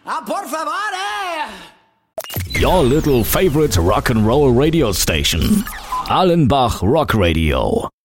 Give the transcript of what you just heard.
Ah, por favor, Your little favorite rock and roll radio station. Allenbach Rock Radio.